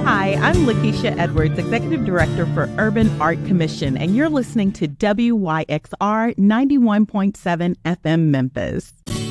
Hi, I'm Lakeisha Edwards, Executive Director for Urban Art Commission, and you're listening to WYXR 91.7 FM Memphis.